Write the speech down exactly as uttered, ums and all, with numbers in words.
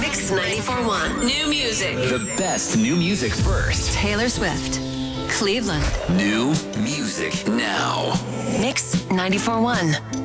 Mix ninety-four point one. New music. The best new music first. Taylor Swift. Cleveland. New music now. Mix ninety-four point one.